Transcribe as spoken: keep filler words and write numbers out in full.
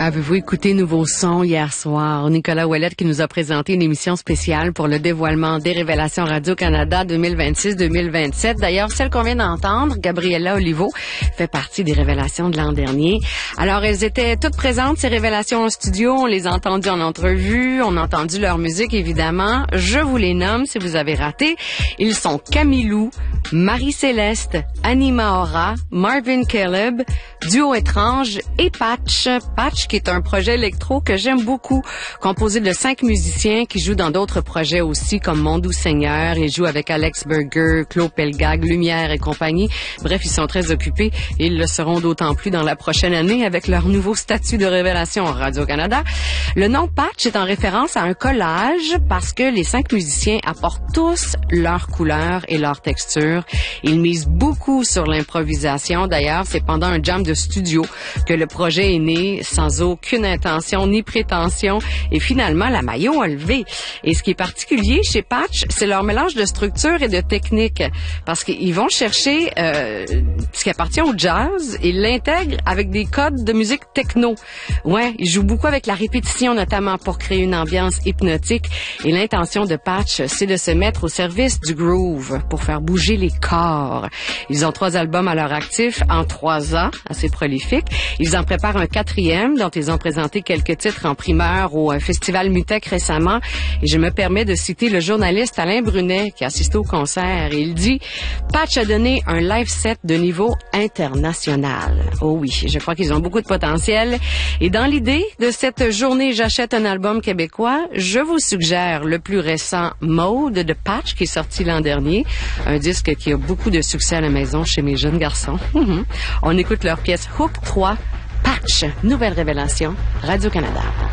Avez-vous écouté Nouveau Son hier soir? Nicolas Ouellette qui nous a présenté une émission spéciale pour le dévoilement des révélations Radio-Canada deux mille vingt-six deux mille vingt-sept. D'ailleurs, celle qu'on vient d'entendre, Gabriella Olivo, fait partie des révélations de l'an dernier. Alors, elles étaient toutes présentes, ces révélations en studio. On les a entendues en entrevue. On a entendu leur musique, évidemment. Je vous les nomme si vous avez raté. Ils sont Camilou, Marie-Céleste, Anima Aura, Marvin Caleb, Duo Étrange et Patch. Patch, qui est un projet électro que j'aime beaucoup, composé de cinq musiciens qui jouent dans d'autres projets aussi, comme Mondou Seigneur. Ils jouent avec Alex Burger, Claude Pelgag, Lumière et compagnie. Bref, ils sont très occupés et ils le seront d'autant plus dans la prochaine année avec leur nouveau statut de révélation Radio-Canada. Le nom Patch est en référence à un collage parce que les cinq musiciens apportent tous leur couleur et leur texture. Ils misent beaucoup sur l'improvisation. D'ailleurs, c'est pendant un jam de studio que le projet est né sans aucune intention ni prétention. Et finalement, la maillot a levé. Et ce qui est particulier chez Patch, c'est leur mélange de structure et de technique. Parce qu'ils vont chercher euh, ce qui appartient au jazz et l'intègrent avec des codes de musique techno. Ouais, ils jouent beaucoup avec la répétition, notamment pour créer une ambiance hypnotique. Et l'intention de Patch, c'est de se mettre au service du groove pour faire bouger les corps. Ils ont trois albums à leur actif en trois ans, assez prolifiques. Ils en préparent un quatrième dont ils ont présenté quelques titres en primeur au Festival Mutec récemment. Et je me permets de citer le journaliste Alain Brunet qui assiste au concert. Et il dit « Patch a donné un live set de niveau international. » Oh oui, je crois qu'ils ont beaucoup de potentiel. Et dans l'idée de cette journée J'achète un album québécois, je vous suggère le plus récent Mode de Patch qui est sorti l'an dernier. Un disque qui a beaucoup de succès à la maison chez mes jeunes garçons. On écoute leur pièce Hook trois, Patch, nouvelle révélation, Radio-Canada.